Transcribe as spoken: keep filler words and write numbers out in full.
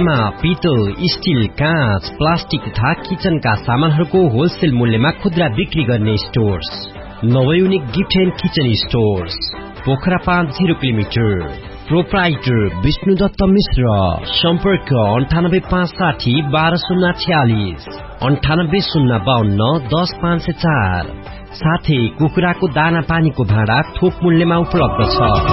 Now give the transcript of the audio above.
तामा, पितल, स्टील, काँच, प्लास्टिक तथा किचनका सामानहरूको होलसेल मूल्यमा खुद्रा बिक्री गर्ने stores नवयुनिक gift and kitchen stores, Pokhara पाँच zero kilometre. Proprietor Vishnu Dutt मिश्र। सम्पर्क अन्ठानब्बे पाँच साठी बाह्र शून्य छ्यालिस, अन्ठानब्बे शून्य बाहन्न दस पाँच सय चार। साथै कुखुराको दाना पानीको भाँडा थोक मूल्यमा उपलब्ध छ।